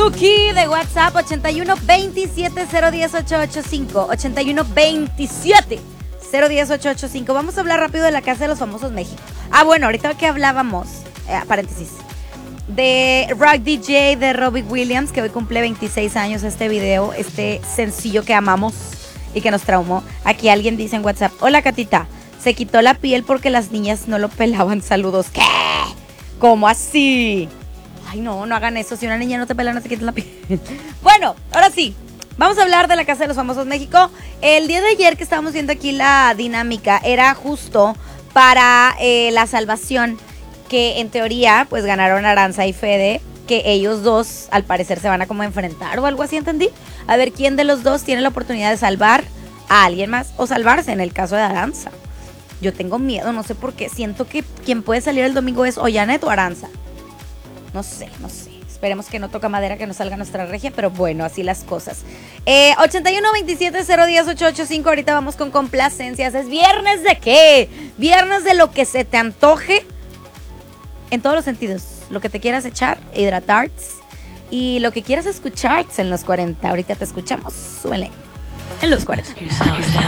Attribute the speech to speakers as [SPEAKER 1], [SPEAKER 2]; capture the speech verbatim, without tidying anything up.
[SPEAKER 1] Yuki de WhatsApp ochenta y uno veintisiete cero diez ocho ocho cinco. ochenta y uno veintisiete cero diez ocho ocho cinco. Vamos a hablar rápido de la Casa de los Famosos México. Ah, bueno, ahorita que hablábamos, eh, paréntesis, de Rock D J de Robbie Williams, que hoy cumple veintiséis años este video, este sencillo que amamos y que nos traumó. Aquí alguien dice en WhatsApp: hola Catita, se quitó la piel porque las niñas no lo pelaban. Saludos. ¿Qué? ¿Cómo así? Ay, no, no hagan eso. Si una niña no te pela, no te quites la piel. Bueno, ahora sí, vamos a hablar de la Casa de los Famosos México. El día de ayer que estábamos viendo aquí la dinámica era justo para eh, la salvación, que en teoría pues ganaron Aranza y Fede, que ellos dos al parecer se van a como enfrentar o algo así, ¿entendí? A ver quién de los dos tiene la oportunidad de salvar a alguien más o salvarse en el caso de Aranza. Yo tengo miedo, no sé por qué. Siento que quien puede salir el domingo es o Janet o Aranza. No sé, no sé. Esperemos que no toca madera, que no salga nuestra regia, pero bueno, así las cosas. Eh, ochenta y uno veintisiete cero diez ocho ocho cinco. Ahorita vamos con complacencias. ¿Es viernes de qué? Viernes de lo que se te antoje. En todos los sentidos. Lo que te quieras echar, hidratar. Y lo que quieras escuchar en los cuarenta. Ahorita te escuchamos. Súbele. En los cuarenta.